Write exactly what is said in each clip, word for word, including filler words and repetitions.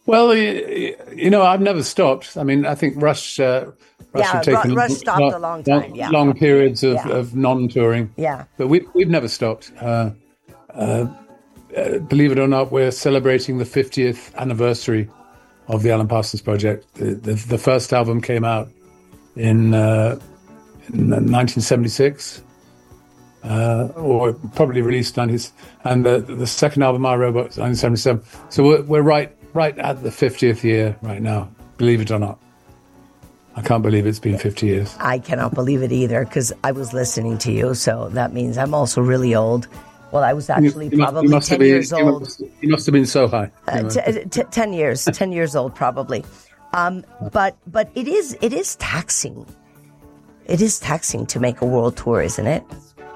Well, you, you know, I've never stopped. I mean, I think Rush, uh, Rush Yeah, have taken Rush stopped long, a long time. long, Yeah, long periods of, yeah, of non-touring. yeah. But we, we've never stopped. Uh, uh, uh, believe it or not, we're celebrating the fiftieth anniversary of the Alan Parsons Project. The, the, the first album came out in, uh, in nineteen seventy-six, uh, or probably released nineties, and the, the second album I wrote was nineteen seventy-seven. So we're, we're right right at the fiftieth year right now, believe it or not. I can't believe it's been fifty years. I cannot believe it either, because I was listening to you, so that means I'm also really old. Well, I was actually You- you must- probably you must ten have been- years you old. must- You must have been so high. Uh, t- t- ten years, ten years old probably. Um, but but it is it is taxing. It is taxing to make a world tour, isn't it?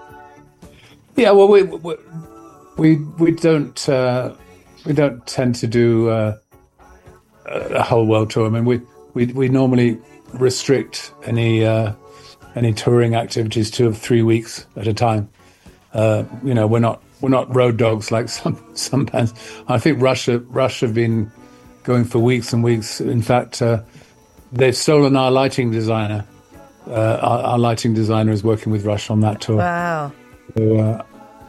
Yeah, well, we we we, we don't uh, we don't tend to do uh, a whole world tour. I mean, we we, we normally restrict any uh, any touring activities to three weeks at a time. Uh, you know, we're not we're not road dogs like some some bands. I think Russia Rush have been going for weeks and weeks. In fact, uh, they've stolen our lighting designer. Uh, our, our lighting designer is working with Rush on that tour. Wow. So, uh,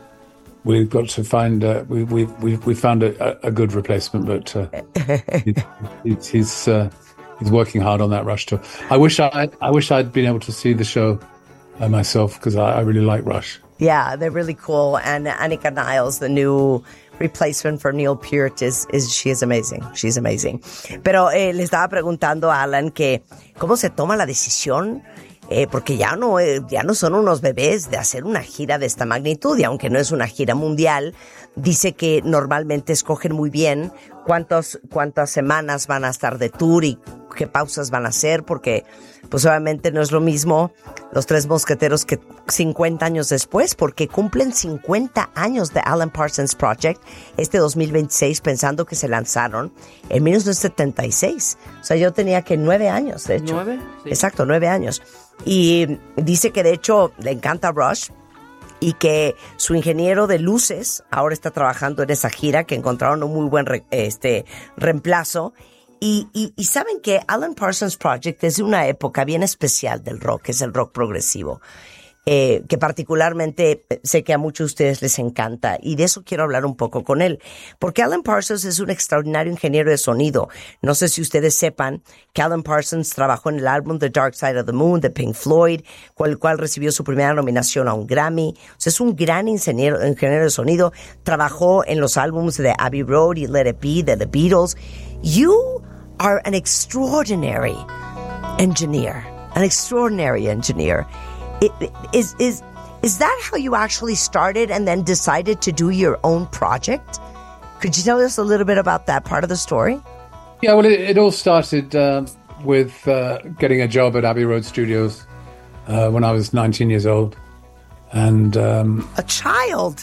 we've got to find. Uh, we we we we found a, a good replacement, but uh, he, he's he's, uh, he's working hard on that Rush tour. I wish I I wish I'd been able to see the show uh, myself, because I, I really like Rush. Yeah, they're really cool. And Annika Niles, the new replacement for Neil Peart, is, is she is amazing. She's amazing. Pero eh, le estaba preguntando a Alan que cómo se toma la decisión, eh, porque ya no, eh, ya no son unos bebés de hacer una gira de esta magnitud, y aunque no es una gira mundial, dice que normalmente escogen muy bien cuántos, cuántas semanas van a estar de tour y qué pausas van a hacer, porque pues obviamente no es lo mismo Los Tres Mosqueteros que cincuenta años después, porque cumplen cincuenta años de Alan Parsons Project este dos mil veintiséis, pensando que se lanzaron en mil novecientos setenta y seis. O sea, yo tenía que nueve años, de hecho. ¿Nueve? Sí. Exacto, nueve años. Y dice que de hecho le encanta Rush, y que su ingeniero de luces ahora está trabajando en esa gira, que encontraron un muy buen re, este, reemplazo. Y, y, y saben que Alan Parsons Project es de una época bien especial del rock, que es el rock progresivo, eh, que particularmente sé que a muchos de ustedes les encanta, y de eso quiero hablar un poco con él, porque Alan Parsons es un extraordinario ingeniero de sonido. No sé si ustedes sepan que Alan Parsons trabajó en el álbum The Dark Side of the Moon de Pink Floyd, con el cual recibió su primera nominación a un Grammy. O sea, es un gran ingeniero, ingeniero de sonido. Trabajó en los álbumes de Abbey Road y Let It Be de The Beatles. You are an extraordinary engineer, an extraordinary engineer. It, is is is that how you actually started and then decided to do your own project? Could you tell us a little bit about that part of the story? Yeah, well, it, it all started uh, with uh, getting a job at Abbey Road Studios uh, when I was nineteen years old, and um, A child.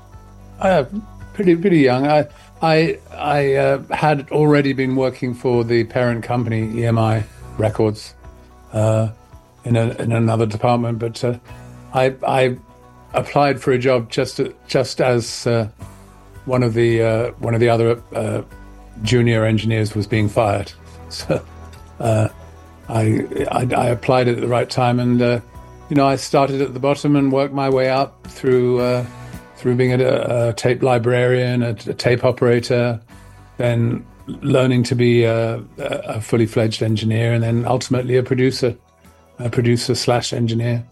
uh, pretty pretty young. I I I uh, had already been working for the parent company E M I Records uh, in a, in another department, but uh, I I applied for a job just just as uh, one of the uh, one of the other uh, junior engineers was being fired. So uh, I, I I applied at the right time, and uh, you know I started at the bottom and worked my way up through. Uh, through being a, a tape librarian, a, a tape operator, then learning to be a, a fully fledged engineer, and then ultimately a producer, a producer slash engineer.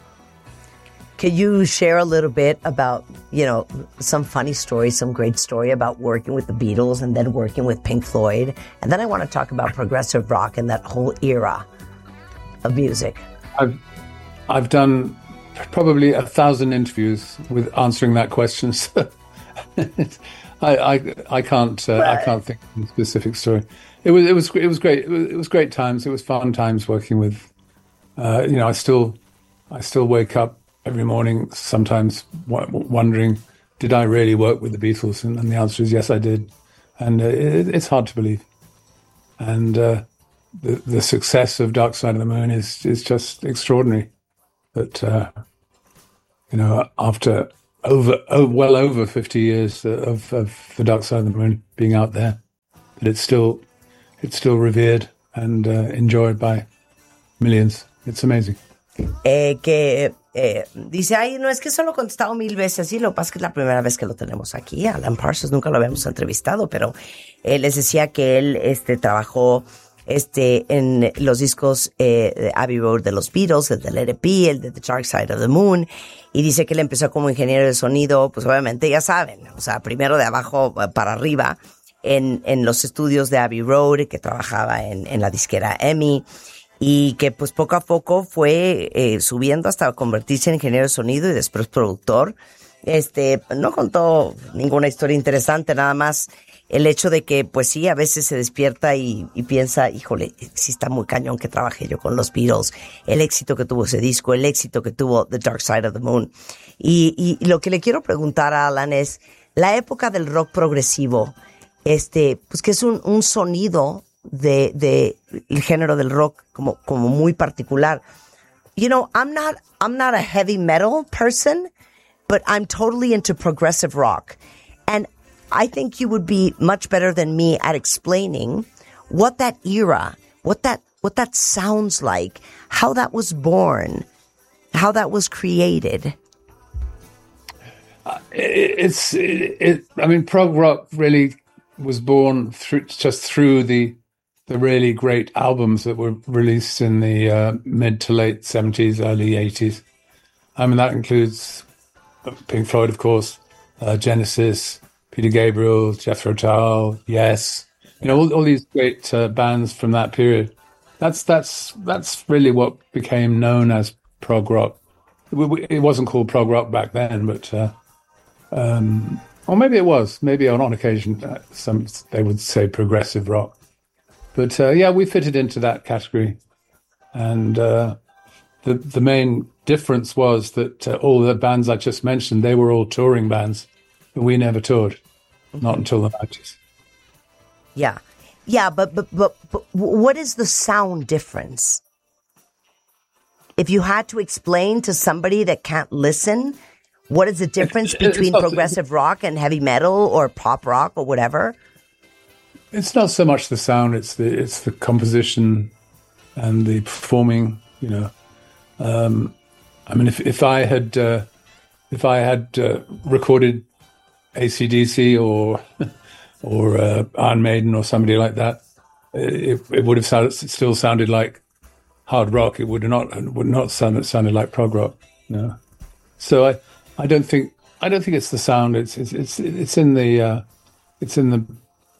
Can you share a little bit about, you know, some funny story, some great story about working with the Beatles and then working with Pink Floyd? And then I want to talk about progressive rock and that whole era of music. I've, I've done probably a thousand interviews with answering that question. So I, I, I can't, uh, I can't think of a specific story. It was, it was, it was great. It was, it was great times. It was fun times working with, uh, you know, I still, I still wake up every morning, sometimes w- wondering, did I really work with the Beatles? And, and the answer is yes, I did. And uh, it, it's hard to believe. And uh, the, the success of Dark Side of the Moon is, is just extraordinary. But, uh, you know, after over, oh, well over fifty years of, of The Dark Side of the Moon being out there, but it's still it's still revered and uh, enjoyed by millions. It's amazing. Eh, que eh, dice, ay, no, es que eso lo he contestado mil veces. Sí, lo que pasa es que es la primera vez que lo tenemos aquí. Alan Parsons nunca lo habíamos entrevistado, pero eh, les decía que él este, trabajó este, en los discos eh, de Abbey Road de los Beatles, el de Let It Be, el de The Dark Side of the Moon, y dice que él empezó como ingeniero de sonido, pues obviamente ya saben, o sea, primero de abajo para arriba, en, en los estudios de Abbey Road, que trabajaba en, en la disquera EMI, y que pues poco a poco fue eh, subiendo hasta convertirse en ingeniero de sonido y después productor. Este, no contó ninguna historia interesante, nada más el hecho de que pues sí, a veces se despierta y, y piensa, híjole, sí está muy cañón que trabajé yo con los Beatles, el éxito que tuvo ese disco, el éxito que tuvo The Dark Side of the Moon. Y, y, y lo que le quiero preguntar a Alan es, la época del rock progresivo, este, pues que es un, un sonido de, de el género del rock como, como muy particular. You know, I'm not, I'm not a heavy metal person, but I'm totally into progressive rock. And I think you would be much better than me at explaining what that era, what that, what that sounds like, how that was born, how that was created. Uh, it, it's, it, it, I mean, prog rock really was born through, just through the, the really great albums that were released in the uh, mid to late seventies, early eighties. I mean, that includes Pink Floyd, of course, uh, Genesis, Peter Gabriel, Jethro Tull, Yes, you know, all, all these great uh, bands from that period. That's that's that's really what became known as prog rock. It, it wasn't called prog rock back then, but uh, um, or maybe it was. Maybe on, on occasion, uh, some they would say progressive rock. But uh, yeah, we fitted into that category, and uh, the the main difference was that uh, all the bands I just mentioned, they were all touring bands, but we never toured, mm-hmm. not until the nineties. Yeah, yeah, but, but but but what is the sound difference? If you had to explain to somebody that can't listen, what is the difference it's, between it's not, progressive rock and heavy metal or pop rock or whatever? It's not so much the sound; it's the it's the composition and the performing. You know, um, I mean, if if I had uh, if I had uh, recorded A C D C or or uh, Iron Maiden or somebody like that, it, it would have sounded, still sounded like hard rock. It would not would not sound sounded like prog rock. No, so I I don't think I don't think it's the sound. It's it's it's it's in the uh, it's in the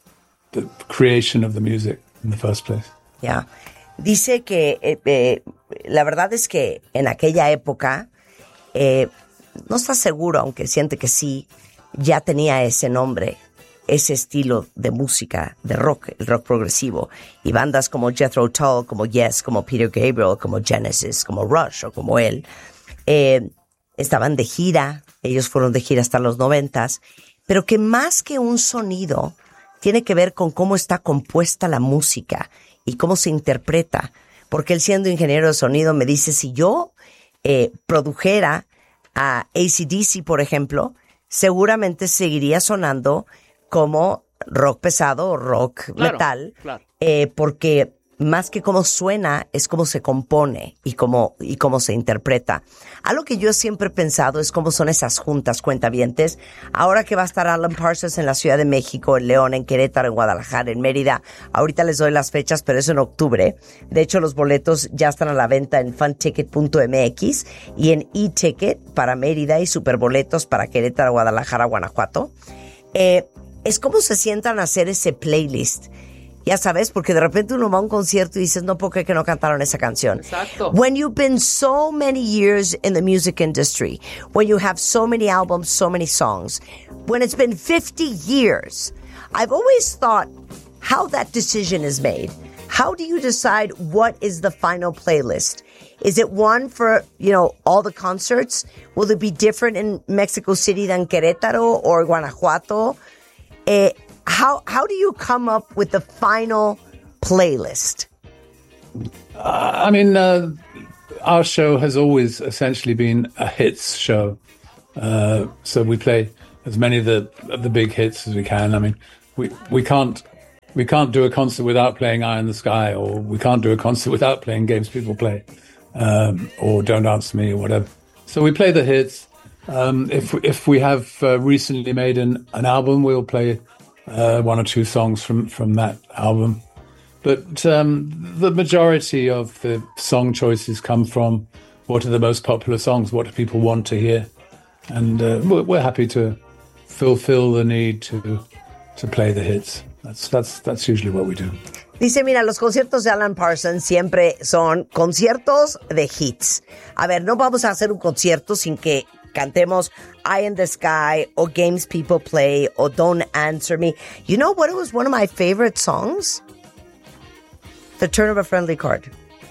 the creation of the music in the first place. Yeah. Dice que eh, eh, la verdad es que en aquella época eh, no está seguro, aunque siente que sí, ya tenía ese nombre, ese estilo de música, de rock, el rock progresivo, y bandas como Jethro Tull, como Yes, como Peter Gabriel, como Genesis, como Rush o como él, eh, estaban de gira, ellos fueron de gira hasta los noventas, pero que más que un sonido tiene que ver con cómo está compuesta la música y cómo se interpreta. Porque él, siendo ingeniero de sonido, me dice, si yo eh, produjera a A C D C, por ejemplo, seguramente seguiría sonando como rock pesado o rock claro, metal, claro. Eh, porque más que cómo suena, es cómo se compone y cómo, y cómo se interpreta. Algo que yo siempre he pensado es cómo son esas juntas cuentavientes. Ahora que va a estar Alan Parsons en la Ciudad de México, en León, en Querétaro, en Guadalajara, en Mérida. Ahorita les doy las fechas, pero es en octubre. De hecho, los boletos ya están a la venta en fun ticket punto m x y en e-ticket para Mérida y superboletos para Querétaro, Guadalajara, Guanajuato. Eh, es como se sientan a hacer ese playlist. Ya sabes, porque de repente uno va a un concierto y dices, no puedo creer que no cantaron esa canción. Exacto. When you've been so many years in the music industry, when you have so many albums, so many songs, when it's been fifty years, I've always thought how that decision is made. How do you decide what is the final playlist? Is it one for, you know, all the concerts? Will it be different in Mexico City than Querétaro or Guanajuato? Eh, How how do you come up with the final playlist? Uh, I mean, uh, our show has always essentially been a hits show. Uh, so we play as many of the of the big hits as we can. I mean, we we can't we can't do a concert without playing Eye in the Sky, or we can't do a concert without playing Games People Play, um, or Don't Answer Me, or whatever. So we play the hits. Um, if if we have uh, recently made an, an album, we'll play uh, one or two songs from, from that album. But um, the majority of the song choices come from what are the most popular songs, what do people want to hear. And uh, we're, we're happy to fulfill the need to to play the hits. That's, that's, that's usually what we do. Dice, mira, los conciertos de Alan Parsons siempre son conciertos de hits. A ver, no vamos a hacer un concierto sin que cantemos Eye in the Sky or Games People Play or Don't Answer Me. You know what was one of my favorite songs? The Turn of a Friendly Card.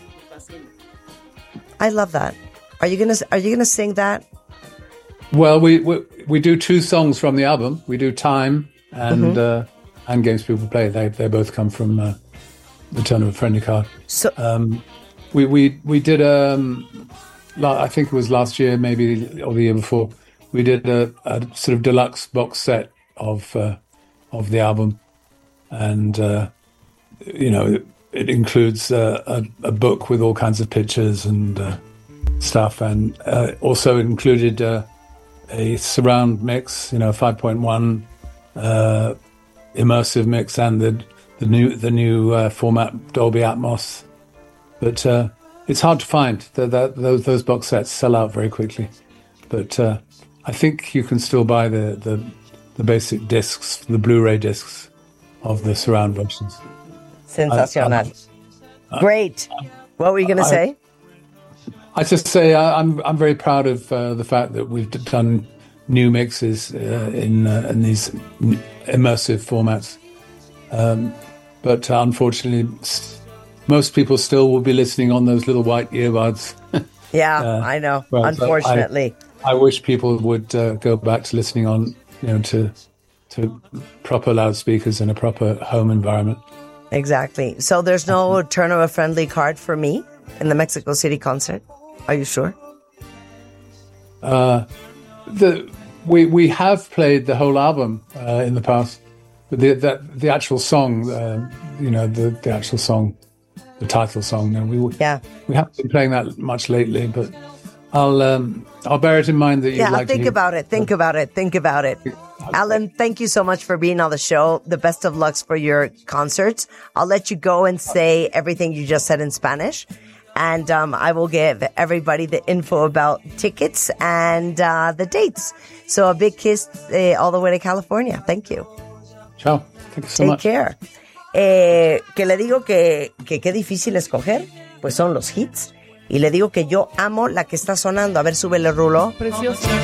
I love that. Are you gonna Are you gonna sing that? Well, we we, we do two songs from the album. We do Time and mm-hmm. uh, and Games People Play. They they both come from uh, The Turn of a Friendly Card. So um, we we we did um. I think it was last year, maybe, or the year before. We did a, a sort of deluxe box set of uh, of the album, and uh, you know, it, it includes uh, a, a book with all kinds of pictures and uh, stuff, and uh, also included uh, a surround mix, you know, five point one uh, immersive mix, and the the new the new uh, format Dolby Atmos, but. Uh, It's hard to find. The, the, those, those box sets sell out very quickly. But uh, I think you can still buy the, the, the basic discs, the Blu-ray discs of the surround versions. Sensacional. I, I, Great. What were you going to say? I just say I, I'm I'm very proud of uh, the fact that we've done new mixes uh, in, uh, in these immersive formats. Um, but uh, unfortunately... most people still will be listening on those little white earbuds. Yeah, uh, I know. Unfortunately, I, I wish people would uh, go back to listening on, you know, to to proper loudspeakers in a proper home environment. Exactly. So there's no Turn of a Friendly Card for me in the Mexico City concert. Are you sure? Uh, the we we have played the whole album uh, in the past, but the that the actual song, uh, you know, the the actual song. The title song. No, we yeah. we haven't been playing that much lately, but I'll um, I'll bear it in mind that you'd yeah. like Think to about it. Think about it. Think about it. Alan, thank you so much for being on the show. The best of lucks for your concerts. I'll let you go and say everything you just said in Spanish, and um, I will give everybody the info about tickets and uh, the dates. So a big kiss uh, all the way to California. Thank you. Ciao. Thank you so Take much. Take care. Eh, que le digo que que qué difícil escoger, pues son los hits. Y le digo que yo amo la que está sonando. A ver, súbele, Rulo. Precioso.